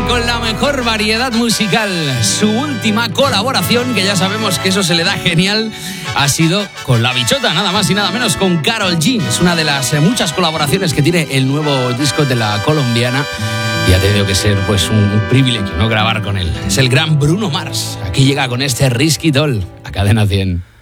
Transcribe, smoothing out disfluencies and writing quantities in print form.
con la mejor variedad musical. Su última colaboración, que ya sabemos que eso se le da genial, ha sido con La Bichota, nada más y nada menos, con Karol G. Es una de las muchas colaboraciones que tiene el nuevo disco de la colombiana y ha tenido que ser pues un privilegio no grabar con él. Es el gran Bruno Mars. Aquí llega con este Risky Doll a Cadena 100.